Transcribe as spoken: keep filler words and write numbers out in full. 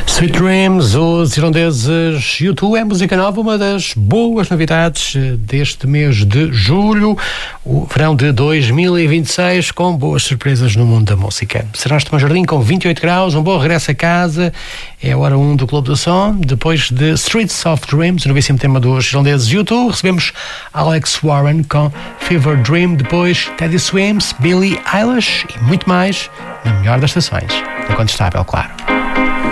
Sweet Dreams, os irlandeses U dois, é música nova, uma das boas novidades deste mês de julho, o verão de dois mil e vinte e seis, com boas surpresas no mundo da música. Serás Tomás Jardim com vinte e oito graus, um bom regresso a casa, é a hora um do Clube do Som, depois de Streets of Dreams, o novíssimo tema dos irlandeses U dois, recebemos Alex Warren com Fever Dream, depois Teddy Swims, Billie Eilish e muito mais, na melhor das estações, incontestável, claro.